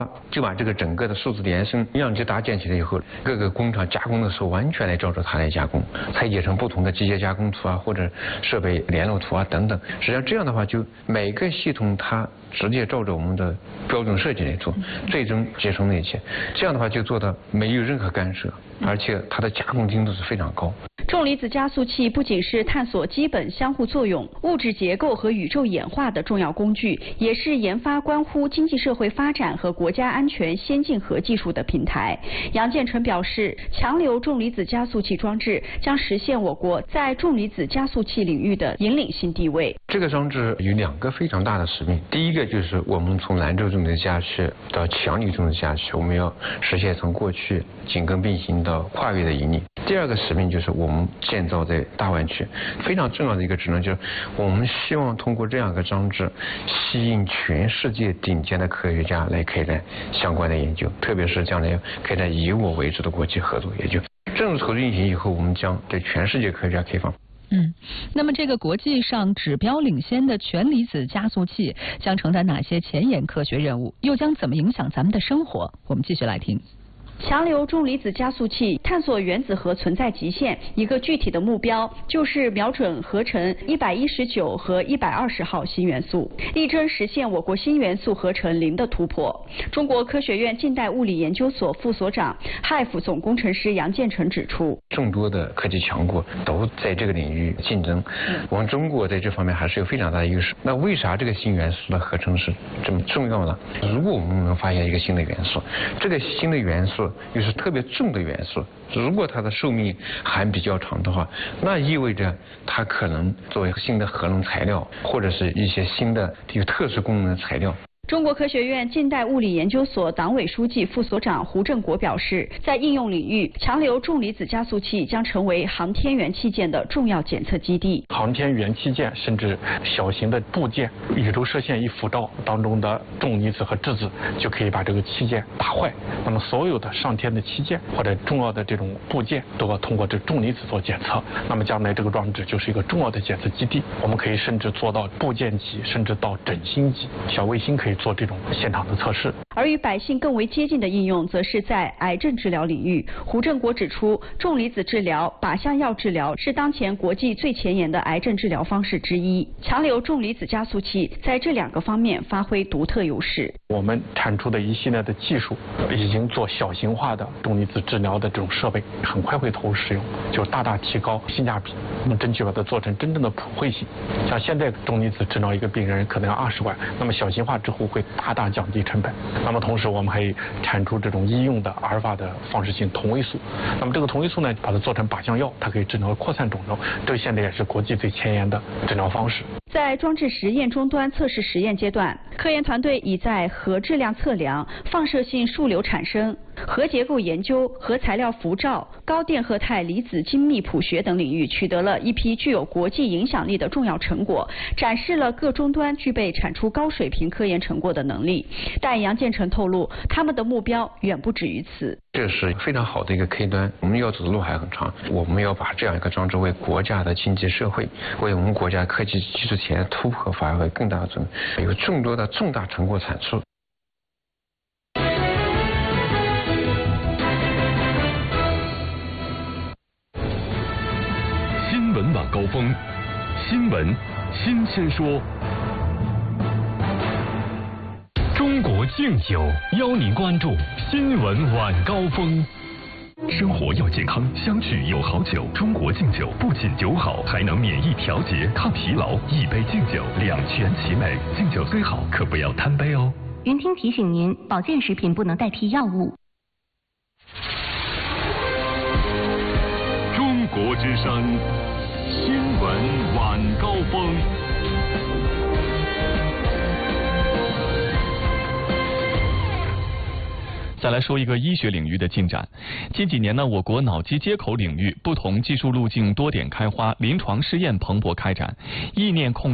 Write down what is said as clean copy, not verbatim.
就把这个整个的数字原生营养机搭建起来以后，各个工厂加工的时候完全来照着它来加工，拆解成不同的机械加工图啊，或者设备联络图啊等等。实际上这样的话，就每个系统它直接照着我们的标准设计来做，最终集成那些，这样的话就做到没有任何干涉，而且它的加工精度是非常高。 重离子加速器不仅是探索基本相互作用、物质结构和宇宙演化的重要工具，也是研发关乎经济社会发展和国家安全先进核技术的平台。杨建成表示，强流重离子加速器装置将实现我国在重离子加速器领域的引领性地位。 这个装置有2个非常大的使命，第一个就是我们从兰州重离子加速器到强流重离子加速器，我们要实现从过去紧跟并行到跨越的引领。第2个使命就是我们建造在大湾区，非常重要的一个职能就是我们希望通过这样一个装置，吸引全世界顶尖的科学家来开展相关的研究，特别是将来开展以我为主的国际合作研究。正式合作运行以后，我们将对全世界科学家开放。 那么这个国际上指标领先的全离子加速器将承担哪些前沿科学任务，又将怎么影响咱们的生活？我们继续来听。 强流重离子加速器探索原子核存在极限，一个具体的目标就是瞄准合成119和120号新元素，力争实现我国新元素合成0的突破。中国科学院近代物理研究所副所长、HIF 总工程师杨建成指出， 众多的科技强国都在这个领域竞争，我们中国在这方面还是有非常大的优势。那为啥这个新元素的合成是这么重要呢？如果我们能发现一个新的元素，这个新的元素又是特别重的元素，如果它的寿命还比较长的话，那意味着它可能作为新的核能材料，或者是一些新的有特殊功能的材料。 中国科学院近代物理研究所党委书记、副所长胡正国表示，在应用领域，强流重离子加速器将成为航天员器件的重要检测基地。 航天员器件甚至小型的部件，宇宙射线一辐照当中的重离子和质子就可以把这个器件打坏。那么所有的上天的器件或者重要的这种部件都要通过这重离子做检测。那么将来这个装置就是一个重要的检测基地。我们可以甚至做到部件级，甚至到整星级，小卫星可以做这种现场的测试。 而与百姓更为接近的应用，则是在癌症治疗领域。胡正国指出，重离子治疗、靶向药治疗是当前国际最前沿的癌症治疗方式之一。强流重离子加速器在这2个方面发挥独特优势。 我们产出的一系列的技术已经做小型化的重离子治疗的这种设备，很快会投入使用，就大大提高性价比。我们争取把它做成真正的普惠性。像现在重离子治疗一个病人可能要20万，那么小型化之后会大大降低成本。那么同时我们还产出这种医用的阿尔法的放射性同位素。那么这个同位素呢，把它做成靶向药，它可以治疗扩散肿瘤。这个现在也是国际最前沿的治疗方式。 在装置实验终端测试实验阶段，科研团队已在核质量测量、放射性数流产生、核结构研究、核材料辐照、高电荷态离子精密谱学等领域取得了一批具有国际影响力的重要成果，展示了各终端具备产出高水平科研成果的能力。但杨建成透露，他们的目标远不止于此。 这是非常好的一个开端，我们要走的路还很长。我们要把这样一个装置为国家的经济社会，为我们国家科技技术前沿突破发挥更大的作用，有众多的重大成果产出。 新闻晚高峰，新闻新鲜说。中国敬酒邀您关注新闻晚高峰。生活要健康，相聚有好酒。中国敬酒不仅酒好，还能免疫调节、抗疲劳。一杯敬酒，两全其美。敬酒虽好，可不要贪杯哦。 云听提醒您，保健食品不能代替药物。 中国之声，新闻晚高峰。再来说一个医学领域的进展。近几年呢，我国脑机接口领域不同技术路径多点开花，临床试验蓬勃开展，意念控